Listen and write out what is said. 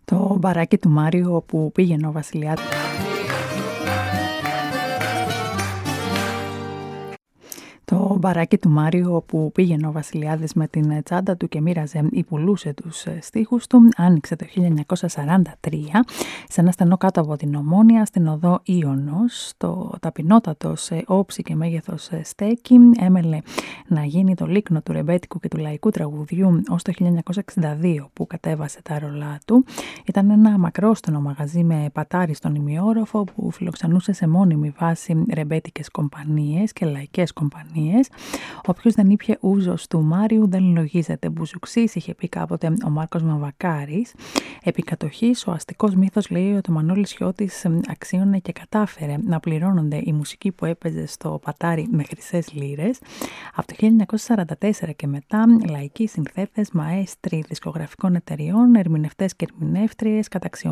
Το μπαράκι του Μάριου όπου πήγαινε ο Βασιλιάδης. Το μπαράκι του Μάριου όπου πήγαινε ο Βασιλιάδης με την τσάντα του και μοίραζε ή πουλούσε τους στίχους του άνοιξε το 1943 σε ένα στενό κάτω από την Ομόνια στην οδό Ίωνος. Το ταπεινότατο σε όψη και μέγεθος στέκι έμελε να γίνει το λίκνο του ρεμπέτικου και του λαϊκού τραγουδιού ως το 1962 που κατέβασε τα ρολά του. Ήταν ένα μακρόστενο μαγαζί με πατάρι στον ημιόροφο που φιλοξενούσε σε μόνιμη βάση ρεμπέτικες κομπανίες και λαϊκές κομπανίες. Όποιος δεν ήπιε ούζος του Μάριου δεν λογίζεται μπουζουξής, είχε πει κάποτε ο Μάρκος Μαβακάρης. Επί κατοχής, ο αστικός μύθος λέει ότι ο Μανώλης Χιώτης αξίωνε και κατάφερε να πληρώνονται η μουσική που έπαιζε στο πατάρι με χρυσές λίρες. Από το 1944 και μετά, λαϊκοί συνθέτες, μαέστροι δισκογραφικών εταιριών, ερμηνευτές και ερμηνεύτριες, καταξιωμένοι